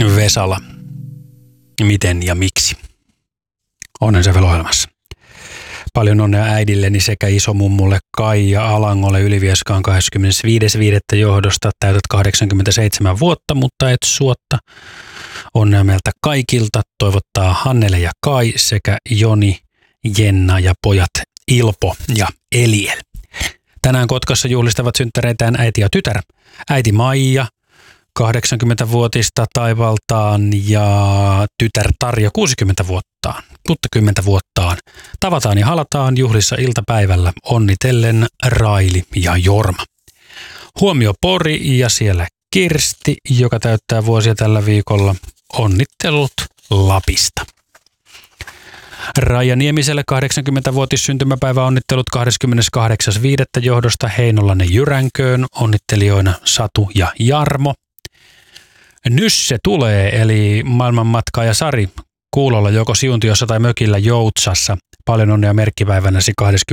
Vesala. Miten ja miksi? Onnen se ohjelmassa. Paljon onnea äidilleni sekä isomummulle Kaija Alangolle Ylivieskaan 25.5. johdosta. Täytät 87 vuotta, mutta et suotta. Onnea meiltä kaikilta toivottaa Hannele ja Kai sekä Joni, Jenna ja pojat Ilpo ja Eliel. Tänään Kotkassa juhlistavat synttäreitään äiti ja tytär. Äiti Maija, 80-vuotista taivaltaan ja tytär Tarja 60 vuottaan. Tavataan ja halataan juhlissa iltapäivällä onnitellen Raili ja Jorma. Huomio Pori ja siellä Kirsti, joka täyttää vuosia tällä viikolla. Onnittelut Lapista. Raija Niemiselle 80-vuotis syntymäpäivä onnittelut 28.5. johdosta Heinolan Jyränköön. Onnittelijoina Satu ja Jarmo. Nysse tulee, eli maailmanmatkaaja Sari kuulolla joko Siuntiossa tai mökillä Joutsassa. Paljon onnea merkkipäivänäsi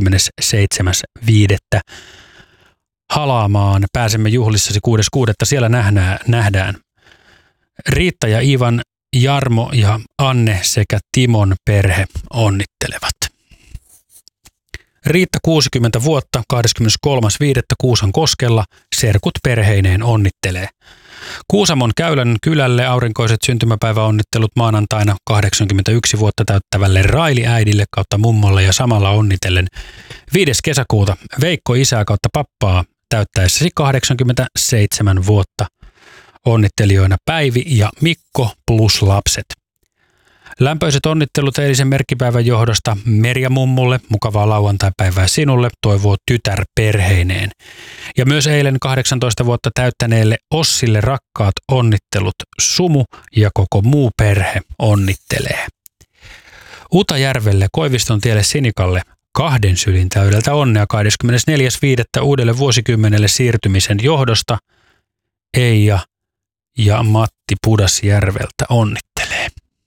27.5. halaamaan. Pääsemme juhlissasi 6.6. Siellä nähdään. Riitta ja Ivan, Jarmo ja Anne sekä Timon perhe onnittelevat. Riitta 60 vuotta 23.5. Kuusankoskella serkut perheineen onnittelee. Kuusamon Käylän kylälle aurinkoiset syntymäpäiväonnittelut maanantaina 81 vuotta täyttävälle Raili äidille kautta mummolle ja samalla onnitellen 5. kesäkuuta Veikko isää kautta pappaa täyttäessäsi 87 vuotta. Onnittelijoina Päivi ja Mikko plus lapset. Lämpöiset onnittelut eilisen merkkipäivän johdosta Merja mummulle, mukavaa lauantaipäivää sinulle, toivoo tytär perheineen. Ja myös eilen 18 vuotta täyttäneelle Ossille rakkaat onnittelut, sumu ja koko muu perhe onnittelee. Utajärvelle Koiviston tielle Sinikalle 2 sylin täydeltä onnea 24.5. uudelle vuosikymmenelle siirtymisen johdosta. Eija ja Matti Pudasjärveltä onnittelee.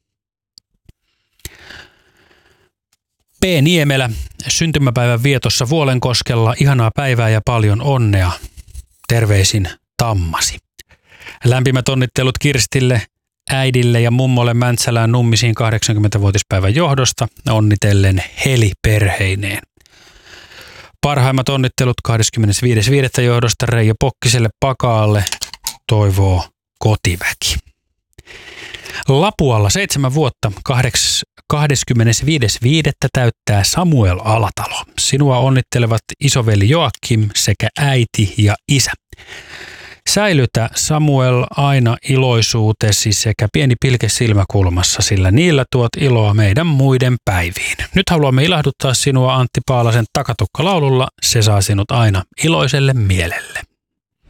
P. Niemelä, syntymäpäivän vietossa Vuolenkoskella, ihanaa päivää ja paljon onnea. Terveisin Tammasi. Lämpimät onnittelut Kirstille, äidille ja mummolle Mäntsälään Nummisiin 80-vuotispäivän johdosta, onnitellen Heli perheineen. Parhaimmat onnittelut 25.5. johdosta Reijo Pokkiselle Pakaalle, toivoo kotiväki. Lapualla 7 vuotta 25.5. täyttää Samuel Alatalo. Sinua onnittelevat isoveli Joakim sekä äiti ja isä. Säilytä Samuel aina iloisuutesi sekä pieni pilke silmäkulmassa, sillä niillä tuot iloa meidän muiden päiviin. Nyt haluamme ilahduttaa sinua Antti Paalasen Takatukka-laululla. Se saa sinut aina iloiselle mielelle.